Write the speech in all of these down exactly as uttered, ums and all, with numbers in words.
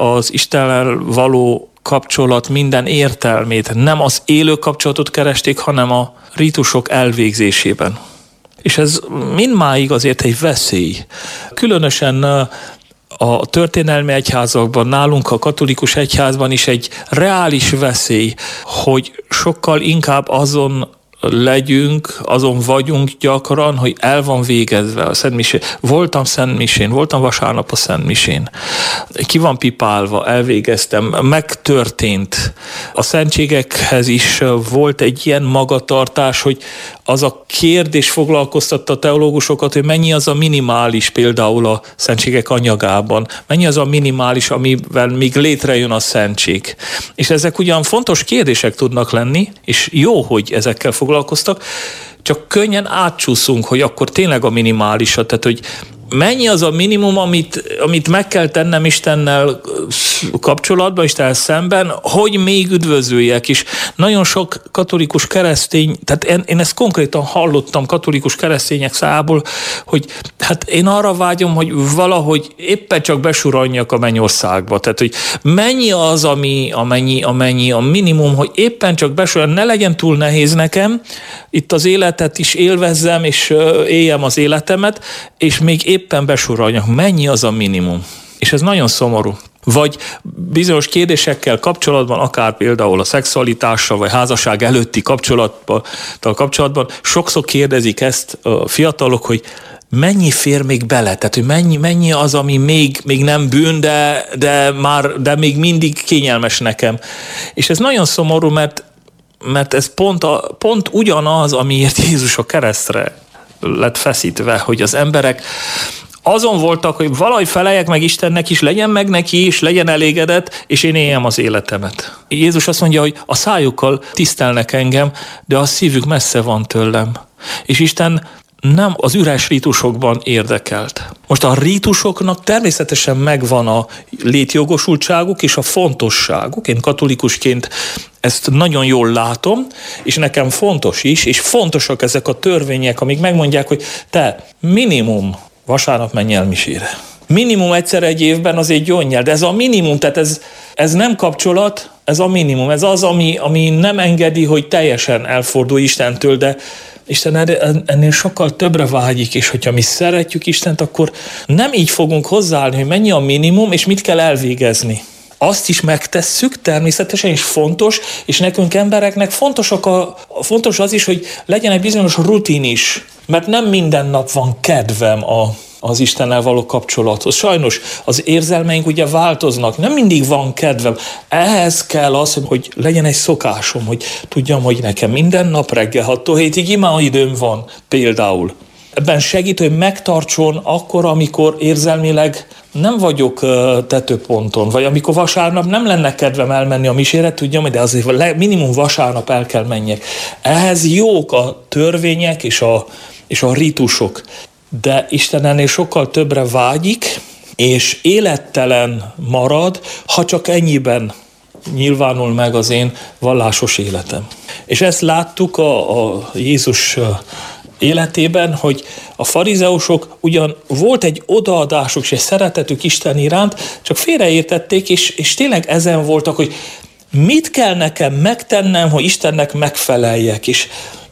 az Istennel való kapcsolat minden értelmét nem az élő kapcsolatot keresték, hanem a rítusok elvégzésében. És ez mindmáig azért egy veszély. Különösen a történelmi egyházakban, nálunk a katolikus egyházban is egy reális veszély, hogy sokkal inkább azon legyünk, azon vagyunk gyakran, hogy el van végezve a szentmisé. Voltam szentmisén, voltam vasárnap a szentmisén. Ki van pipálva, elvégeztem, megtörtént. A szentségekhez is volt egy ilyen magatartás, hogy az a kérdés foglalkoztatta a teológusokat, hogy mennyi az a minimális például a szentségek anyagában, mennyi az a minimális, amivel még létrejön a szentség. És ezek ugyan fontos kérdések tudnak lenni, és jó, hogy ezekkel foglalkoztak, csak könnyen átcsúszunk, hogy akkor tényleg a minimálisat, tehát hogy mennyi az a minimum, amit, amit meg kell tennem Istennel kapcsolatban, Istennel szemben, hogy még üdvözöljek is. Nagyon sok katolikus keresztény, tehát én, én ezt konkrétan hallottam katolikus keresztények szájából, hogy hát én arra vágyom, hogy valahogy éppen csak besuranjak a mennyországba. Tehát, hogy mennyi az, ami, amennyi, amennyi a minimum, hogy éppen csak besuranjak, ne legyen túl nehéz nekem, itt az életet is élvezzem, és éljem az életemet, és még éppen besuranjak. Mennyi az a minimum? És ez nagyon szomorú. Vagy bizonyos kérdésekkel kapcsolatban, akár például a szexualitással, vagy házasság előtti kapcsolatban, kapcsolatban sokszor kérdezik ezt a fiatalok, hogy mennyi fér még bele? Tehát, hogy mennyi, mennyi az, ami még, még nem bűn, de, de, már, de még mindig kényelmes nekem. És ez nagyon szomorú, mert, mert ez pont, a, pont ugyanaz, amiért Jézus a keresztre lett feszítve, hogy az emberek azon voltak, hogy valahogy feleljek meg Istennek is, legyen meg neki is, legyen elégedett, és én éljem az életemet. Jézus azt mondja, hogy a szájukkal tisztelnek engem, de a szívük messze van tőlem. És Isten nem az üres rítusokban érdekelt. Most a rítusoknak természetesen megvan a létjogosultságuk és a fontosságuk. Én katolikusként ezt nagyon jól látom, és nekem fontos is, és fontosak ezek a törvények, amik megmondják, hogy te minimum vasárnap menj el misére. Minimum egyszer egy évben azért gyónjál, de ez a minimum, tehát ez, ez nem kapcsolat, ez a minimum, ez az, ami, ami nem engedi, hogy teljesen elfordulj Istentől, de Isten ennél sokkal többre vágyik, és hogyha mi szeretjük Istent, akkor nem így fogunk hozzáállni, hogy mennyi a minimum, és mit kell elvégezni. Azt is megtesszük természetesen, és fontos, és nekünk embereknek fontosak a, fontos az is, hogy legyen egy bizonyos rutin is, mert nem minden nap van kedvem a, az Istennel való kapcsolathoz. Sajnos az érzelmeink ugye változnak, nem mindig van kedvem. Ehhez kell az, hogy legyen egy szokásom, hogy tudjam, hogy nekem minden nap reggel hattól hétig imaidőm van például. Ebben segít, hogy megtartson akkor, amikor érzelmileg nem vagyok tetőponton, vagy amikor vasárnap nem lenne kedvem elmenni a misére, tudjam, de azért minimum vasárnap el kell menjek. Ehhez jók a törvények és a, és a rítusok, de Isten ennél sokkal többre vágyik, és élettelen marad, ha csak ennyiben nyilvánul meg az én vallásos életem. És ezt láttuk a, a Jézus életében, hogy a farizeusok ugyan volt egy odaadásuk és egy szeretetük Isten iránt, csak félreértették, és, és tényleg ezen voltak, hogy mit kell nekem megtennem, hogy Istennek megfeleljek. És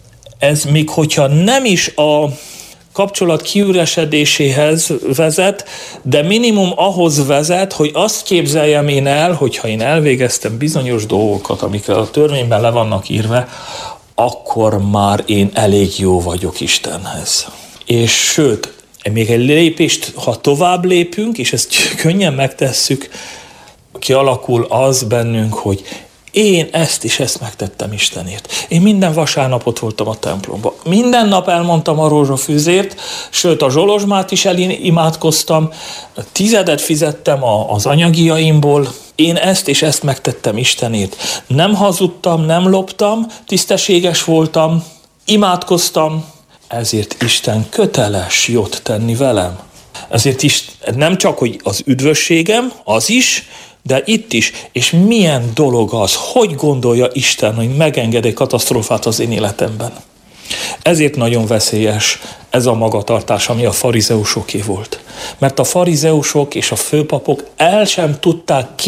ez még hogyha nem is a kapcsolat kiüresedéséhez vezet, de minimum ahhoz vezet, hogy azt képzeljem én el, hogyha én elvégeztem bizonyos dolgokat, amikkel a törvényben le vannak írva, akkor már én elég jó vagyok Istenhez. És sőt, még egy lépést, ha tovább lépünk, és ezt könnyen megtesszük, kialakul az bennünk, hogy én ezt is ezt megtettem Istenért. Én minden vasárnapot voltam a templomban. Minden nap elmondtam a rózsafűzért, sőt a zsolozsmát is elimádkoztam, tizedet fizettem az anyagiaimból. Én ezt és ezt megtettem Istenért. Nem hazudtam, nem loptam, tisztességes voltam, imádkoztam, ezért Isten köteles jót tenni velem. Ezért is nem csak, hogy az üdvösségem, az is, de itt is, és milyen dolog az, hogy gondolja Isten, hogy megenged egy katasztrófát az én életemben. Ezért nagyon veszélyes ez a magatartás, ami a farizeusoké volt. Mert a farizeusok és a főpapok el sem tudták